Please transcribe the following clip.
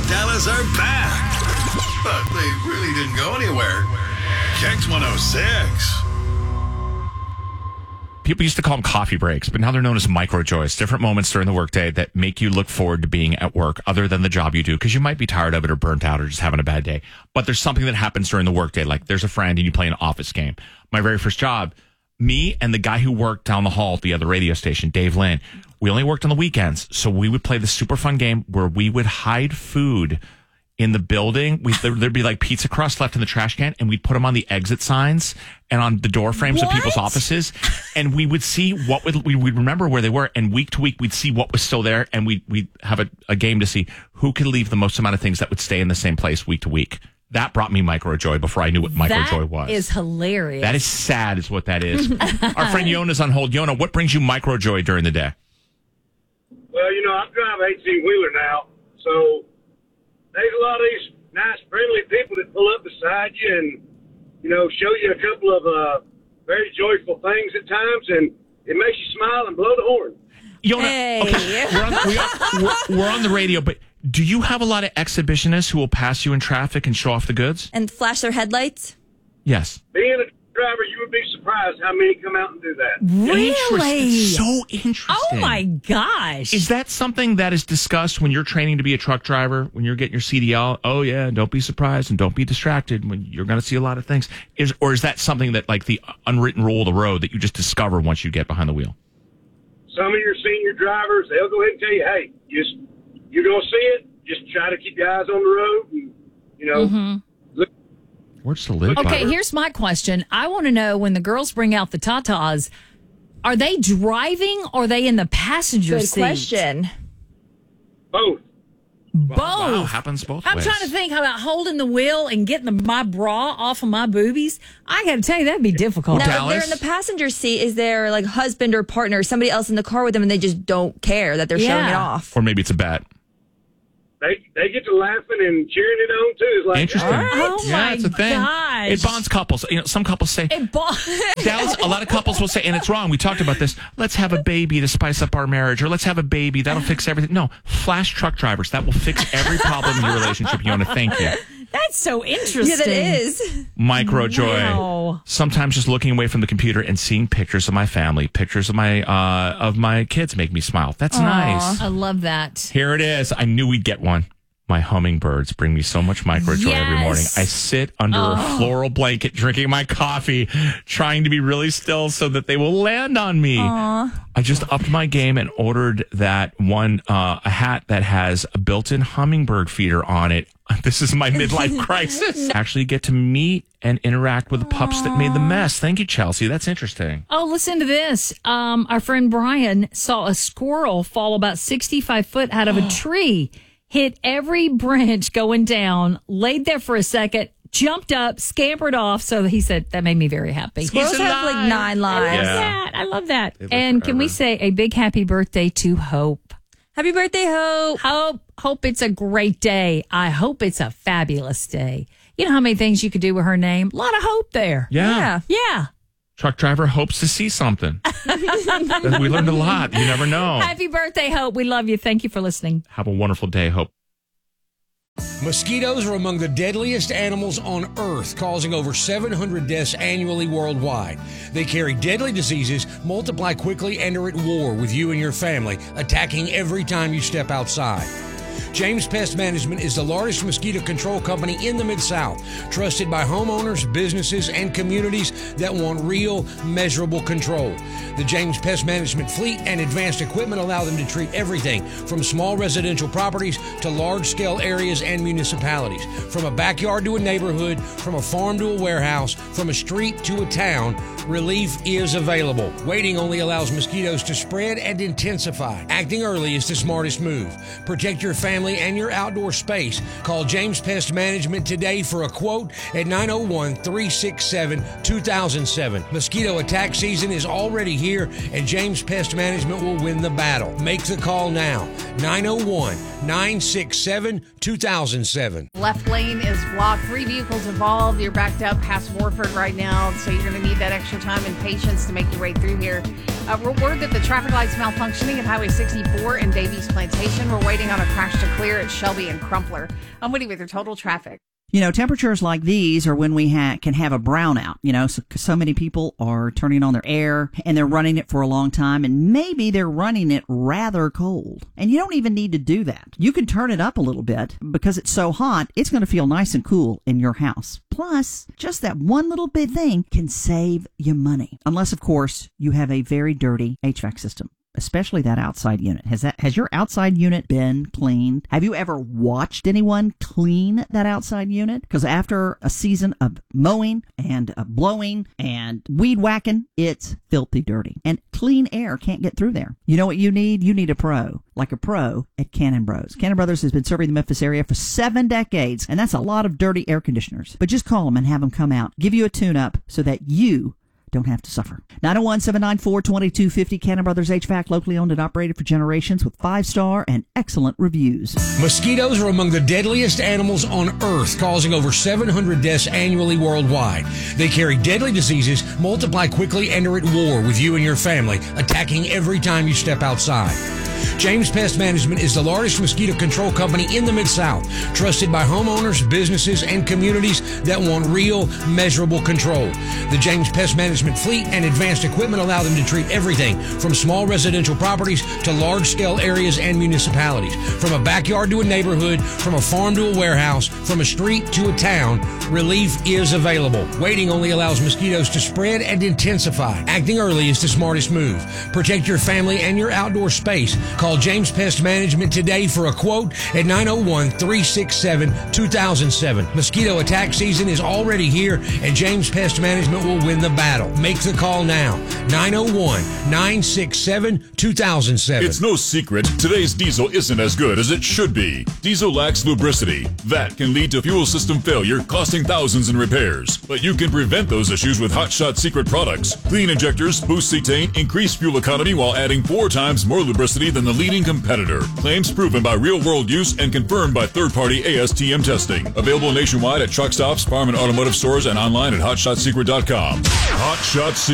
Dallas are back. But they really didn't go anywhere. Kex 106. People used to call them coffee breaks, but now they're known as micro joys, different moments during the workday that make you look forward to being at work other than the job you do, because you might be tired of it or burnt out or just having a bad day. But there's something that happens during the workday, like there's a friend and you play an office game. My very first job, me and the guy who worked down the hall at the other radio station, Dave Lynn, we only worked on the weekends. So we would play this super fun game where we would hide food in the building. There'd be like pizza crust left in the trash can, and we'd put them on the exit signs and on the door frames of people's offices. And we would see we'd remember where they were. And week to week, we'd see what was still there. And we'd have a game to see who could leave the most amount of things that would stay in the same place week to week. That brought me microjoy before I knew what microjoy was. That is hilarious. That is sad is what that is. Our friend Yona's on hold. Yona, what brings you microjoy during the day? Well, I drive an 18-wheeler now, so there's a lot of these nice, friendly people that pull up beside you and, show you a couple of very joyful things at times, and it makes you smile and blow the horn. Yona, okay, we're on the radio, but do you have a lot of exhibitionists who will pass you in traffic and show off the goods? And flash their headlights? Yes. Being a driver, you would be surprised how many come out and do that. Really? It's so interesting. Oh, my gosh. Is that something that is discussed when you're training to be a truck driver, when you're getting your CDL? Oh, yeah, don't be surprised and don't be distracted when you're going to see a lot of things. Or is that something that, like the unwritten rule of the road that you just discover once you get behind the wheel? Some of your senior drivers, they'll go ahead and tell you, hey, you're going to see it. Just try to keep your eyes on the road and, look. Where's the lid? Okay, here's my question. I want to know, when the girls bring out the tatas, are they driving or are they in the passenger seat? Good question. Both. Both. Wow, happens both ways. I'm trying to think about holding the wheel and getting my bra off of my boobies. I got to tell you, that'd be difficult. Now, if they're in the passenger seat, is there like husband or partner, somebody else in the car with them, and they just don't care that they're showing it off? Or maybe it's a bet. They get to laughing and cheering it on too. It's like, interesting. Oh my it's a thing. gosh. It bonds couples. Some couples say Dallas. A lot of couples will say, and it's wrong. We talked about this. Let's have a baby to spice up our marriage, or let's have a baby that'll fix everything. No, flash truck drivers. That will fix every problem in your relationship. Yona, thank you. That's so interesting. Yeah, that is. Micro joy. Wow. Sometimes just looking away from the computer and seeing pictures of my family, pictures of my kids make me smile. That's nice. I love that. Here it is. I knew we'd get one. My hummingbirds bring me so much micro joy every morning. I sit under a floral blanket drinking my coffee, trying to be really still so that they will land on me. I just upped my game and ordered that one, a hat that has a built-in hummingbird feeder on it. This is my midlife crisis. Actually get to meet and interact with the pups that made the mess. Thank you, Chelsea. That's interesting. Oh, listen to this. Our friend Brian saw a squirrel fall about 65 foot out of a tree, hit every branch going down, laid there for a second, jumped up, scampered off. So he said that made me very happy. Squirrels have like 9 lives. I love that. And can we say a big happy birthday to Hope? Happy birthday, Hope. Hope it's a great day. I hope it's a fabulous day. You know how many things you could do with her name? A lot of hope there. Yeah. Truck driver hopes to see something. We learned a lot. You never know. Happy birthday, Hope. We love you. Thank you for listening. Have a wonderful day, Hope. Mosquitoes are among the deadliest animals on Earth, causing over 700 deaths annually worldwide. They carry deadly diseases, multiply quickly, and are at war with you and your family, attacking every time you step outside. James Pest Management is the largest mosquito control company in the Mid-South, trusted by homeowners, businesses, and communities that want real, measurable control. The James Pest Management fleet and advanced equipment allow them to treat everything from small residential properties to large-scale areas and municipalities. From a backyard to a neighborhood, from a farm to a warehouse, from a street to a town, relief is available. Waiting only allows mosquitoes to spread and intensify. Acting early is the smartest move. Protect your family and your outdoor space. Call James Pest Management today for a quote at 901-367-2007. Mosquito attack season is already here, and James Pest Management will win the battle. Make the call now. 901-967-2007. Left lane is blocked. 3 vehicles involved. You're backed up past Warford right now, so you're going to need that extra time and patience to make your way through here. Word that the traffic lights malfunctioning at Highway 64 and Davies Plantation. We're waiting on a crash to clear at Shelby and Crumpler. I'm waiting with your total traffic. You know, temperatures like these are when we can have a brownout, you know, so many people are turning on their air and they're running it for a long time, and maybe they're running it rather cold. And you don't even need to do that. You can turn it up a little bit because it's so hot, it's going to feel nice and cool in your house. Plus, just that one little bit thing can save you money. Unless, of course, you have a very dirty HVAC system. Especially that outside unit. Has your outside unit been cleaned? Have you ever watched anyone clean that outside unit? Because after a season of mowing and blowing and weed whacking, it's filthy dirty. And clean air can't get through there. You know what you need? You need a pro. Like a pro at Cannon Bros. Cannon Brothers has been serving the Memphis area for 7 decades, and that's a lot of dirty air conditioners. But just call them and have them come out, give you a tune-up so that you don't have to suffer. 901-794-2250. Cannon Brothers HVAC, locally owned and operated for generations with 5-star and excellent reviews. Mosquitoes are among the deadliest animals on Earth, causing over 700 deaths annually worldwide. They carry deadly diseases, multiply quickly, and are at war with you and your family, attacking every time you step outside. James Pest Management is the largest mosquito control company in the Mid-South, trusted by homeowners, businesses, and communities that want real, measurable control. The James Pest Management fleet and advanced equipment allow them to treat everything from small residential properties to large-scale areas and municipalities. From a backyard to a neighborhood, from a farm to a warehouse, from a street to a town, relief is available. Waiting only allows mosquitoes to spread and intensify. Acting early is the smartest move. Protect your family and your outdoor space. Call James Pest Management today for a quote at 901-367-2007. Mosquito attack season is already here, and James Pest Management will win the battle. Make the call now. 901-967-2007. It's no secret today's diesel isn't as good as it should be. Diesel lacks lubricity. That can lead to fuel system failure, costing thousands in repairs. But you can prevent those issues with Hot Shot Secret products. Clean injectors, boost cetane, increase fuel economy while adding 4 times more lubricity than the leading competitor. Claims proven by real-world use and confirmed by third-party ASTM testing. Available nationwide at truck stops, farm and automotive stores, and online at HotShotSecret.com. Hot Shot Secret.